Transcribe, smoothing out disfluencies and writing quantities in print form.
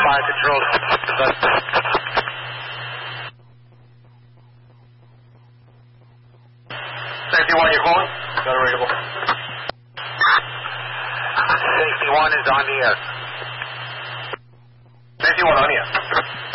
fire control. Safety 1, you calling? Got a readable. Safety 1 is on the air. Safety 1 on the air.